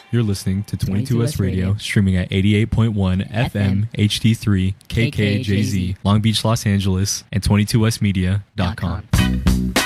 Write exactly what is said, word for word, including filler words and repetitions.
You're listening to twenty-two S twenty-two S Radio, Radio. streaming at eighty-eight point one F M, H D three, K K J Z, Long Beach, Los Angeles, and twenty-two S media dot com.